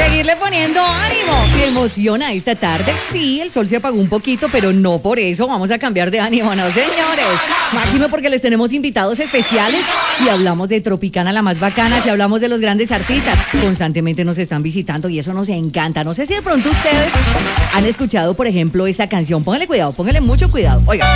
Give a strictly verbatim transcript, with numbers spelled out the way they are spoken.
Seguirle poniendo ánimo y emoción a esta tarde. Sí, el sol se apagó un poquito, pero no por eso vamos a cambiar de ánimo, no señores. Máximo porque les tenemos invitados especiales. Si hablamos de Tropicana, la más bacana, si hablamos de los grandes artistas, constantemente nos están visitando y eso nos encanta. No sé si de pronto ustedes han escuchado, por ejemplo, esta canción. Póngale cuidado, póngale mucho cuidado. Oiga.